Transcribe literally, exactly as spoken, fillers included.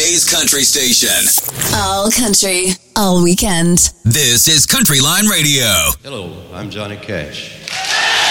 K's country station. All country, all weekend. This is Country Line Radio. Hello, I'm Johnny Cash.